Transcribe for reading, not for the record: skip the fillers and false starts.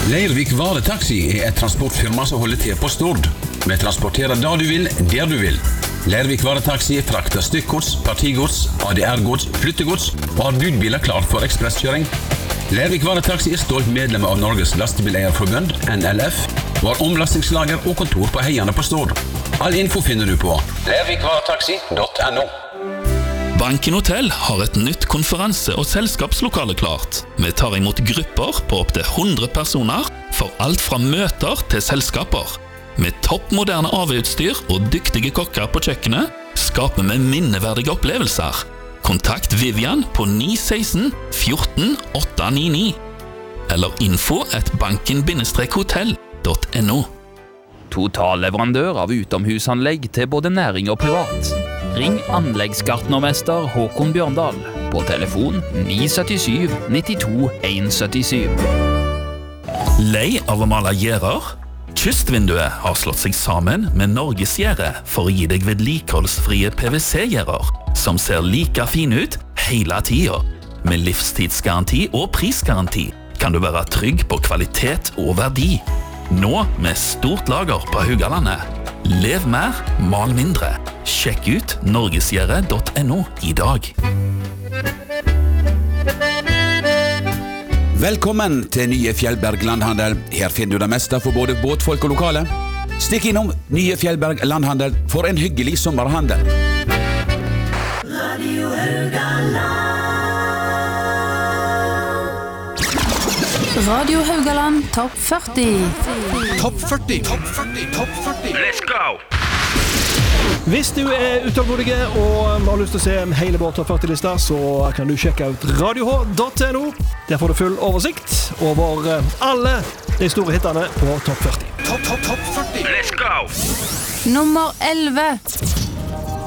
Leirvik Varetaxi et transportfirma som holder til på Stord. Vi transporterer da du vil, der du vil. Leirvik Varetaxi frakter stykkgods, partigods, ADR-gods, flyttegods og har budbiler klar for ekspresskjøring. Leirvik Varetaxi stolt medlem av Norges Lastebileierforbund, NLF, og har omlastingslager og kontor på Heiane på Stord. All info finner du på leirvikvaretaxi.no. Banken Hotel har et nytt konferanse- og selskapslokale klart. Vi tar imot grupper på opp til 100 personer for alt fra møter til selskaper. Med toppmoderne AV-utstyr og dyktige kokker på kjøkkenet skaper vi minneverdige opplevelser. Kontakt Vivian på 916 14 899 eller info@banken-hotell.no. Totalleverandør av utomhusanlegg til både næring og privat. Ring anleggsgartnermester Håkon Bjørndal på telefon 977 92 177. Lei av å male gjerder? Kystvinduet har slått seg sammen med Norgesgjerde for å gi deg vedlikeholdsfrie PVC-gjerder som ser like fine ut hele tida. Med livstidsgaranti og prisgaranti kan du være trygg på kvalitet og verdi. Nå med stort lager på Haugalandet. Lev mer, mal mindre. Sjekk ut norgesgjerde.no i dag. Velkommen til nye Fjellberg Landhandel. Her finner du det meste for både båtfolk og lokale. Stikk innom nye Fjellberg Landhandel for en hyggelig sommerhandel. Radio Haugaland. Radio Haugaland Topp 40. Topp 40. Topp 40. Topp 40. Let's go! Hvis du utålmodig og har lyst til å se hele vår Topp 40-lista, så kan du sjekke ut radioh.no. Der får du full oversikt over alle de store hittene på Topp 40. Topp 40. Let's go! Nummer 11.